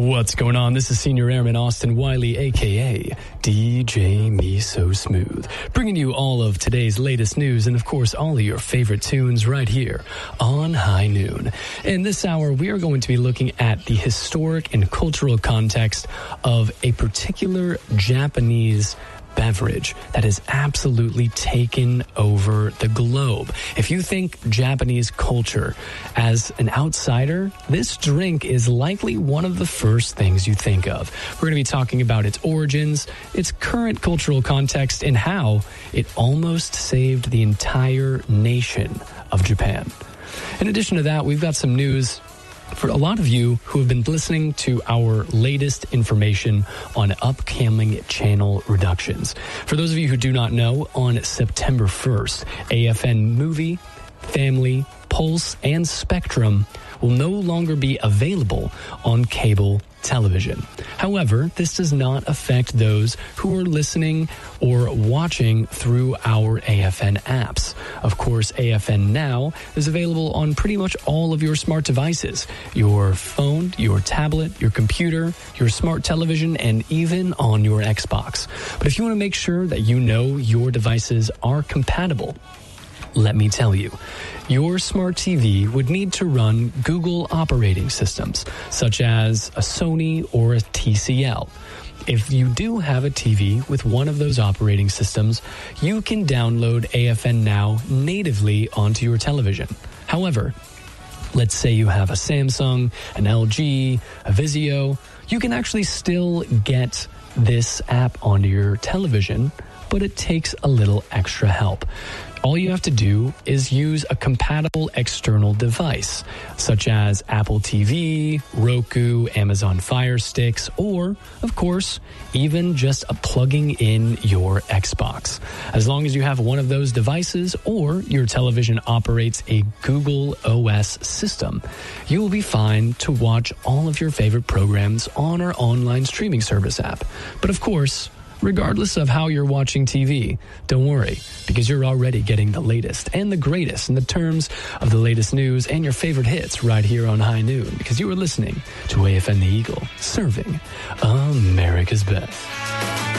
What's going on? This is Senior Airman Austin Wiley, a.k.a. DJ Me So Smooth, bringing you all of today's latest news and, of course, all of your favorite tunes right here on High Noon. In this hour, we are going to be looking at the historic and cultural context of a particular Japanese beverage that has absolutely taken over the globe. If you think Japanese culture as an outsider, this drink is likely one of the first things you think of. We're going to be talking about its origins, its current cultural context, and how it almost saved the entire nation of Japan. In addition to that, we've got some news for a lot of you who have been listening to our latest information on upcoming channel reductions. For those of you who do not know, on September 1st, AFN Movie, Family, Pulse, and Spectrum will no longer be available on cable television. However, this does not affect those who are listening or watching through our AFN apps. Of course, AFN Now is available on pretty much all of your smart devices, your phone, your tablet, your computer, your smart television, and even on your Xbox. But if you want to make sure that you know your devices are compatible, let me tell you, your smart TV would need to run Google operating systems, such as a Sony or a TCL. If you do have a TV with one of those operating systems, you can download AFN Now natively onto your television. However, let's say you have a Samsung, an LG, a Vizio, you can actually still get this app onto your television, but it takes a little extra help. All you have to do is use a compatible external device, such as Apple TV, Roku, Amazon Fire Sticks, or, of course, even just plugging in your Xbox. As long as you have one of those devices or your television operates a Google OS system, you will be fine to watch all of your favorite programs on our online streaming service app. But of course, regardless of how you're watching TV, don't worry, because you're already getting the latest and the greatest in the terms of the latest news and your favorite hits right here on High Noon, because you are listening to AFN The Eagle, serving America's best.